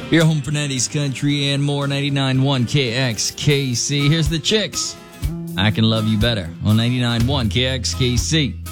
Your home for 90s country and more. 99.1 KXKC. Here's the Chicks. I Can Love You Better on 99.1 KXKC.